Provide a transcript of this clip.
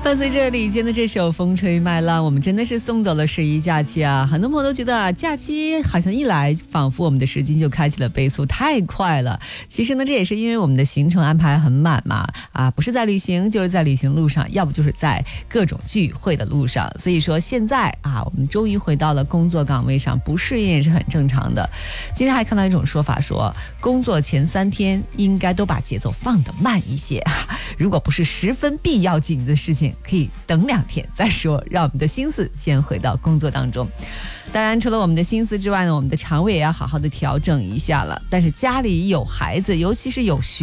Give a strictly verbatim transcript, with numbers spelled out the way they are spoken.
伴随着李健的这首《风吹麦浪》，我们真的是送走了十一假期啊！很多朋友都觉得啊，假期好像一来，仿佛我们的时间就开启了倍速，太快了。其实呢，这也是因为我们的行程安排很满嘛，啊，不是在旅行，就是在旅行路上，要不就是在各种聚会的路上。所以说现在啊，我们终于回到了工作岗位上，不适应也是很正常的。今天还看到一种说法说，工作前三天应该都把节奏放得慢一些，如果不是十分必要紧的事情，可以等两天再说，让我们的心思先回到工作当中。当然除了我们的心思之外呢，我们的肠胃也要好好的调整一下了。但是家里有孩子，尤其是有学